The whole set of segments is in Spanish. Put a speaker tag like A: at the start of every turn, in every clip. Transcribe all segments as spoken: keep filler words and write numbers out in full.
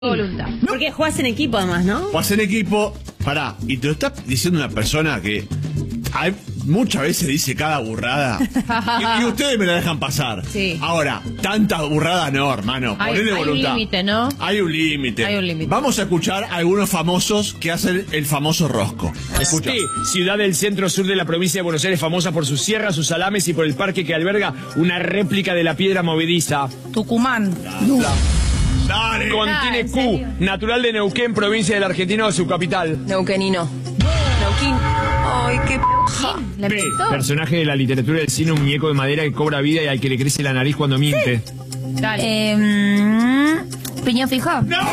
A: Voluntad.
B: ¿No?
A: Porque jugás en equipo además, ¿no?
B: Jugás en equipo, pará, y te lo está diciendo una persona que hay, muchas veces dice cada burrada y, y ustedes me la dejan pasar.
A: Sí.
B: Ahora, tanta burrada no, hermano.
C: Hay,
B: Ponele
C: hay
B: voluntad.
C: un límite, ¿no?
B: Hay un límite.
C: Hay un límite.
B: Vamos a escuchar a algunos famosos que hacen el famoso rosco. Escucha.
D: Sí, ciudad del centro sur de la provincia de Buenos Aires, famosa por sus sierras, sus salames y por el parque que alberga una réplica de la piedra movediza.
C: Tucumán.
B: Dale.
D: Contiene
C: ¿en
D: Q,
C: serio?
D: natural de Neuquén, provincia del Argentino, su capital.
E: Neuquenino. Neuquín. Ay, qué paja.
C: ¿La
D: P,
C: inventó?
D: personaje de la literatura del cine, un muñeco de madera que cobra vida y al que le crece la nariz cuando miente.
C: Dale.
E: Eh, mm, Piñón fijo.
B: ¡No!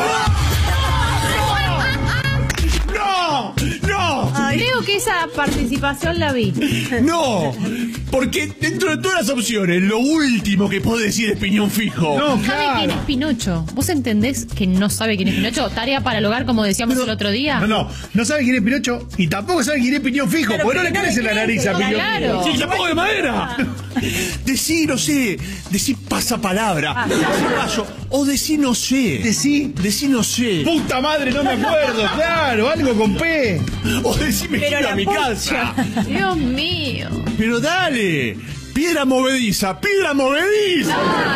B: ¡No! ¡No!
C: Creo que esa participación la vi.
B: ¡No! Porque dentro de todas las opciones, lo último que puedo decir es piñón fijo.
F: No,
C: ¿Sabe
F: claro.
C: quién es Pinocho? ¿Vos entendés que no sabe quién es Pinocho? Tarea para el hogar, como decíamos
F: Pero-
C: el otro día.
F: No, no, no sabe quién es Pinocho y tampoco sabe quién es Piñón Fijo,
A: Pero
F: porque no le
A: que no
F: crece
A: le
F: la nariz a
A: crece,
F: Piñón
C: claro.
F: Fijo.
B: ¡Sí, chapó de madera! Decí, no sé, decí pasapalabra, paso, o decí no sé.
F: Decí,
B: Decí no sé.
F: puta madre, no me acuerdo, claro, algo con P.
B: O decí me
A: Pero
B: quiero a
A: la
B: mi
A: pocha.
B: casa.
C: Dios mío.
B: Pero dale, piedra movediza, piedra movediza.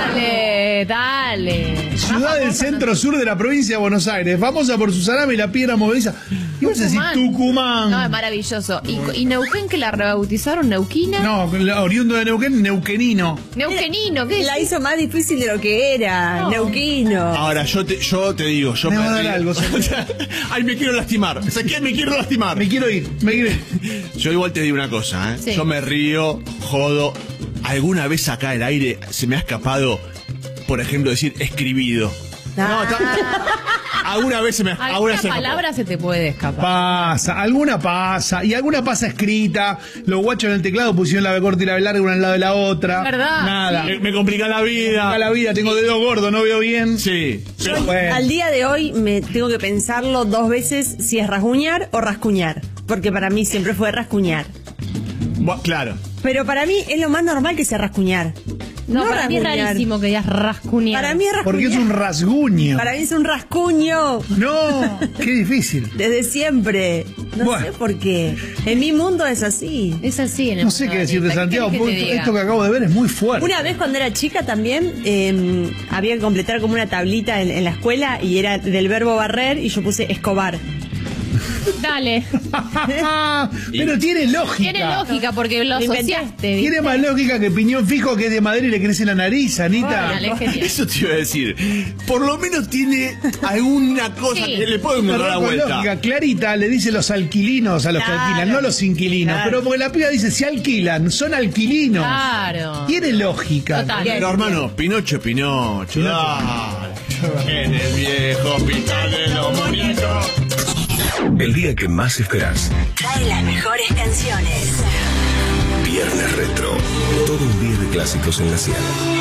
C: Dale, dale.
F: Ciudad del centro sur de la provincia de Buenos Aires, famosa por su salame y la piedra movediza. ¿Qué vas a decir? Tucumán.
C: No, es maravilloso. ¿Y, y Neuquén que la rebautizaron Neuquina?
F: No, la- oriundo de Neuquén, neuquenino.
C: Neuquenino, ¿qué
A: La
C: es?
A: hizo más difícil de lo que era.
C: No.
A: Neuquino.
B: Ahora, yo te, yo te digo, yo
F: Me
B: me,
F: va a dar
B: río.
F: algo, señor.
B: Ay, me quiero lastimar. ¿Sabes qué? Me quiero lastimar.
F: Me quiero ir, me quiero ir.
B: Yo igual te digo una cosa, ¿eh?
C: Sí.
B: Yo me río, jodo. Alguna vez acá al aire se me ha escapado, por ejemplo, decir escribido. No, está- alguna vez se me alguna
C: Alguna
B: se me escapó.
C: palabra se te puede escapar.
F: Pasa, alguna pasa, y alguna pasa escrita. Los guachos en el teclado pusieron la B corta y la B larga una al lado de la otra.
C: ¿Verdad?
F: Nada.
B: Me, me complica la
F: A
B: vida.
F: la vida, tengo dedo gordo, no veo bien.
B: Sí. Pero,
F: Bueno.
A: Al día de hoy me tengo que pensarlo dos veces si es rasguñar o rascuñar. Porque para mí siempre fue rascuñar.
B: bu- claro.
A: Pero para mí es lo más normal que sea rascuñar.
C: No, para mí es
A: rasguñar.
C: rarísimo que digas rascuñar.
A: Para mí es rascuñar.
F: Porque es un rasguño.
A: Para mí es un rascuño.
F: No, qué difícil.
A: Desde siempre. No
F: Bueno.
A: sé por qué. En mi mundo es así.
C: Es así en el
F: No sé
C: mundo
F: qué
C: de
F: decirte,
C: Anita.
F: Santiago,
C: ¿Qué querés
F: porque
C: que te
F: esto
C: diga?
F: que acabo de ver es muy fuerte.
A: Una vez cuando era chica también eh, había que completar como una tablita en, en la escuela y era del verbo barrer y yo puse escobar.
C: Dale.
F: Pero tiene lógica.
C: Tiene lógica porque lo
A: Lo inventé.
C: asociaste. ¿viste?
F: Tiene más lógica que piñón fijo que es de madera y le crece la nariz, Anita.
C: Órale, genial.
B: Eso te iba a decir. Por lo menos tiene alguna cosa
C: Sí.
B: que le puedo encontrar la
F: Con
B: vuelta.
F: lógica, Clarita le dice los alquilinos a los que
A: Claro.
F: alquilan, no los inquilinos.
A: Claro.
F: Pero porque la piba dice, si alquilan, son alquilinos.
C: Claro.
F: Tiene lógica.
C: Total.
B: Pero hermano, Pinocho, Pinocho. Dale. En el viejo hospital de los muñecos.
G: El día que más esperás.
H: Trae las mejores canciones.
G: Viernes Retro. Todo un día de clásicos en la ciudad.